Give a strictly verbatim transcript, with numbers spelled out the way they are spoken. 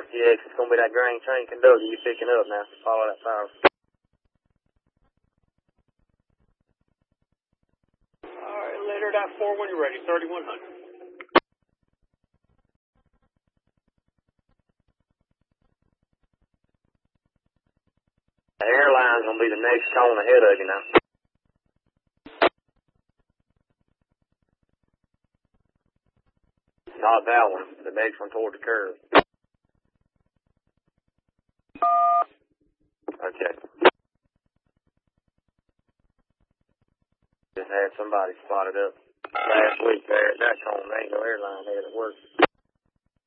Yeah, it's gonna be that grain train conductor you picking up now. Follow that power. Alright, later that four when you're ready, thirty-one hundred. The airline's gonna be the next cone ahead of you now. Not that one. The next one toward the curve. Okay. Just had somebody spotted up last week there at that cone. There ain't no airline head at work.